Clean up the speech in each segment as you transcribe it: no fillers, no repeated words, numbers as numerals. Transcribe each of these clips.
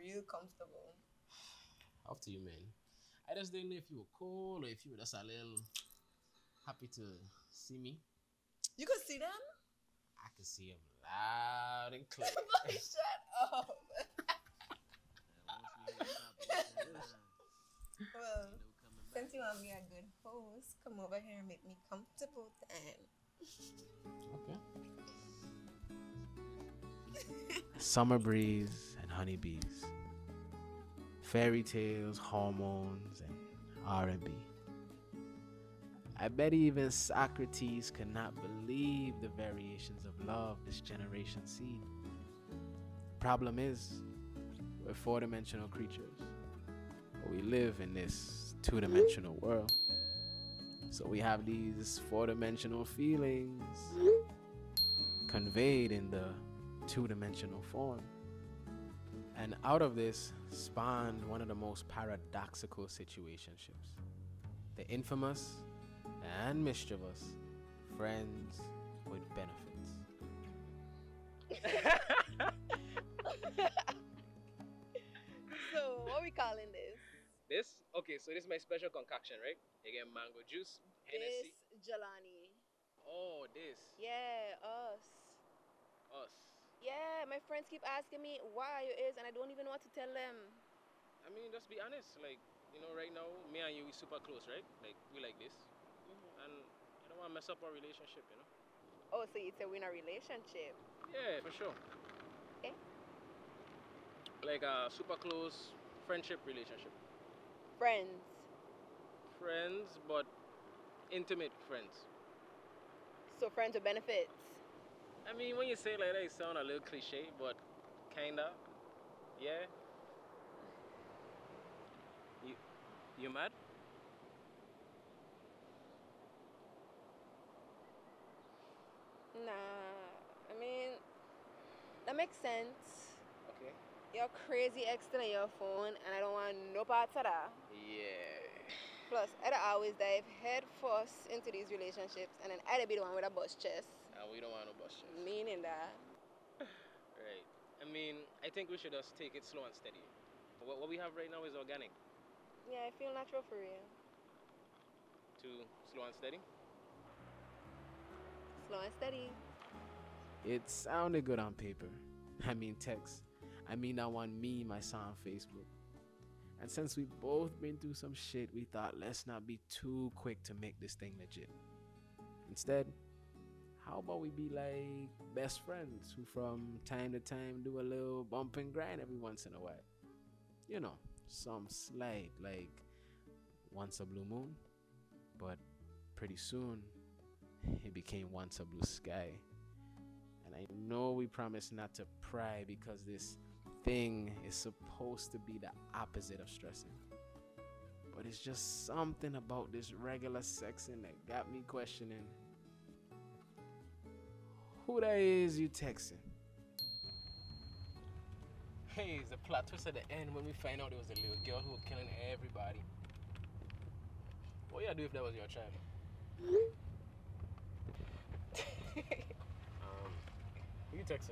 real comfortable. Up to you, man. I just didn't know if you were cold or if you were just a little happy to see me. You could see them? I can see him loud and clear. Shut up. Well, since you want to be a good host, come over here and make me comfortable then. Okay. Summer breeze and honeybees. Fairy tales, hormones, and R&B. I bet even Socrates could not believe the variations of love this generation sees. Problem is, we're four-dimensional creatures. But we live in this two-dimensional world. So we have these four-dimensional feelings conveyed in the two-dimensional form. And out of this spawned one of the most paradoxical situationships. The infamous and mischievous friends with benefits. So, what are we calling this? This? Okay, so this is my special concoction, right? You get mango juice, Hennessy. This Jelani. Oh, this. Yeah, us. Us. Yeah, my friends keep asking me why you is, and I don't even know what to tell them. I mean, just be honest. Like, you know, right now, me and you, we super close, right? Like, we like this. And I don't want to mess up our relationship, you know? Oh, so you say we're in a relationship? Yeah, for sure. Okay. Like a super close friendship relationship. Friends. Friends, but intimate friends. So friends with benefits. I mean, when you say it like that, it sounds a little cliche, but kinda. Yeah. You mad? Nah, I mean, that makes sense. Okay. You're crazy extending your phone, and I don't want no parts of that. Yeah. Plus, I'd always dive head first into these relationships, and then I'd be the one with a bust chest. And we don't want no bus chest. Meaning that. Right. I mean, I think we should just take it slow and steady. What we have right now is organic. Yeah, I feel natural for real. To slow and steady. Slow and steady. It sounded good on paper. I mean text. I mean that one meme I saw on Facebook. And since we both been through some shit, we thought let's not be too quick to make this thing legit. Instead, how about we be like best friends who from time to time do a little bump and grind every once in a while. You know, some slight, like once a blue moon. But pretty soon, it became once a blue sky. And I know we promised not to pry because this thing is supposed to be the opposite of stressing. But it's just something about this regular sexing that got me questioning who that is you texting. Hey, it's the plot twist at the end when we find out it was a little girl who was killing everybody. What you do if that was your child? Who you texting?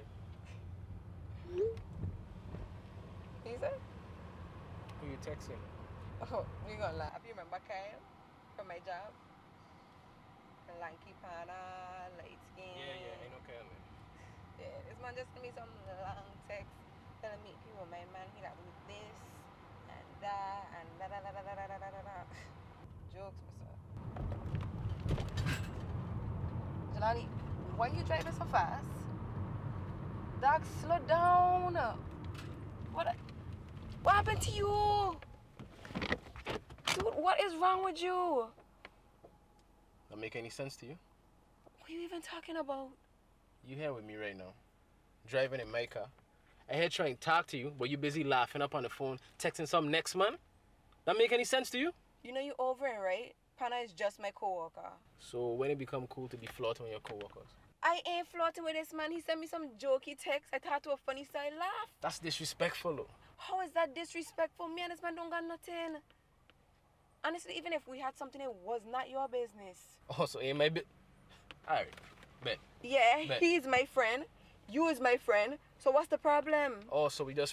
You said? Who you texting? Oh, you gonna laugh. You remember Kyle from my job? Lanky pana, light skin. Yeah, I know Kyle, man. Yeah, this man just sent me some long text telling me, people, my man, he like with this and that and da da da da da da da da da. Jokes, Mr. Jelani, why you driving so fast? Dog, slow down. What happened to you? Dude, what is wrong with you? That make any sense to you? What are you even talking about? You here with me right now, driving in my car. I here trying to talk to you, but you busy laughing up on the phone, texting some next man. That make any sense to you? You know you over it, right? Pana is just my coworker. So when it become cool to be flirting with your coworkers? I ain't flirting with this man. He sent me some jokey text. I thought it was funny, so I laughed. That's disrespectful, though. How is that disrespectful? Me and this man don't got nothing. Honestly, even if we had something, it was not your business. Oh, so ain't my bit. Alright, bet. Yeah, Bet. he's my friend. You is my friend. So what's the problem? Oh, so we just